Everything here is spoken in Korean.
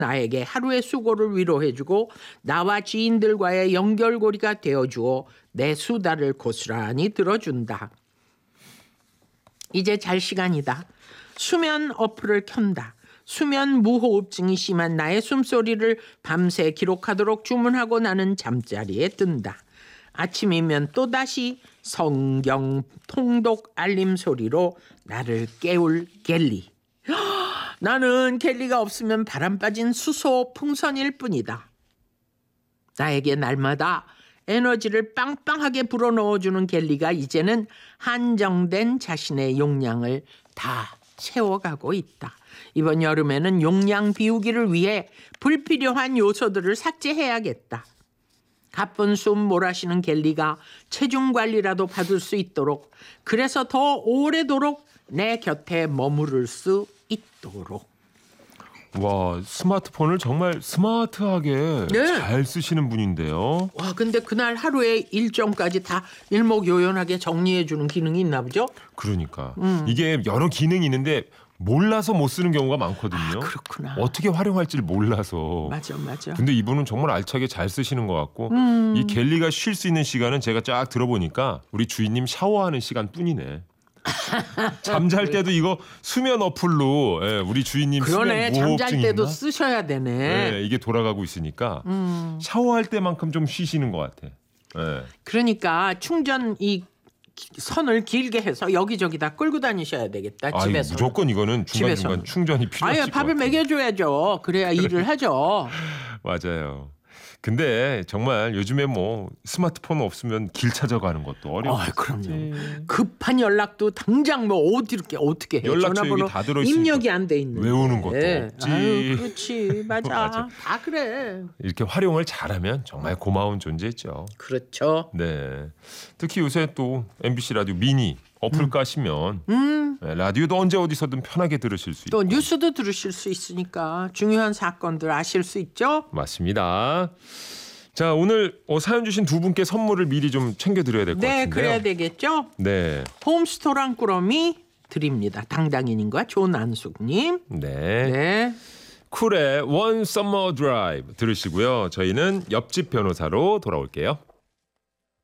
나에게 하루의 수고를 위로해주고 나와 지인들과의 연결고리가 되어주어 내 수다를 고스란히 들어준다. 이제 잘 시간이다. 수면 어플을 켠다. 수면 무호흡증이 심한 나의 숨소리를 밤새 기록하도록 주문하고 나는 잠자리에 든다. 아침이면 또다시 성경 통독 알림 소리로 나를 깨울 갤리. 나는 갤리가 없으면 바람 빠진 수소 풍선일 뿐이다. 나에게 날마다 에너지를 빵빵하게 불어넣어주는 갤리가 이제는 한정된 자신의 용량을 다 채워가고 있다. 이번 여름에는 용량 비우기를 위해 불필요한 요소들을 삭제해야겠다. 가쁜 숨 몰아쉬는 갤리가 체중 관리라도 받을 수 있도록, 그래서 더 오래도록 내 곁에 머무를 수 있도록. 와, 스마트폰을 정말 스마트하게 네. 잘 쓰시는 분인데요. 와, 근데 그날 하루의 일정까지 다 일목요연하게 정리해주는 기능이 있나 보죠? 그러니까 이게 여러 기능이 있는데 몰라서 못 쓰는 경우가 많거든요. 아, 그렇구나. 어떻게 활용할지를 몰라서. 맞아. 근데 이분은 정말 알차게 잘 쓰시는 것 같고 이 갤리가 쉴 수 있는 시간은 제가 쫙 들어보니까 우리 주인님 샤워하는 시간뿐이네. 잠잘 때도 이거 수면 어플로 우리 주인님 그러네. 수면 무호흡증 잠잘 때도 있나? 쓰셔야 되네. 이게 돌아가고 있으니까 샤워할 때만큼 좀 쉬시는 것 같아. 그러니까 충전 이 선을 길게 해서 여기저기 다 끌고 다니셔야 되겠다. 집에서. 무조건 이거는 중간중간 충전이 필요하실 것 밥을 같아요. 먹여줘야죠. 그래야 일을 하죠. 맞아요. 근데 정말 요즘에 뭐 스마트폰 없으면 길 찾아가는 것도 어려워. 그럼요. 급한 연락도 당장 뭐 어떻게 해. 연락처 전화번호 여기 다 들어있으니까 입력이 안 돼 있는. 외우는 것도 없지. 그렇지. 맞아. 맞아. 다 그래. 이렇게 활용을 잘하면 정말 고마운 존재죠. 그렇죠. 네. 특히 요새 또 MBC 라디오 미니 어플 까시면 라디오도 언제 어디서든 편하게 들으실 수 또 있고. 뉴스도 들으실 수 있으니까 중요한 사건들 아실 수 있죠. 맞습니다. 자, 오늘 사연 주신 두 분께 선물을 미리 좀 챙겨드려야 될 것 같은데요. 네, 그래야 되겠죠. 네. 홈스토랑 꾸러미 드립니다. 당당인님과 조난숙님. 네. 쿨의 One Summer Drive 들으시고요. 저희는 옆집 변호사로 돌아올게요.